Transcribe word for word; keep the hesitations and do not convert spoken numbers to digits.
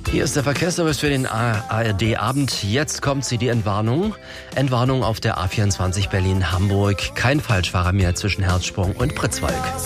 Hier ist der Verkehrsservice für den A R D-Abend. Jetzt kommt sie, die Entwarnung. Entwarnung auf der A vierundzwanzig Berlin-Hamburg. Kein Falschfahrer mehr zwischen Herzsprung und Pritzwalk.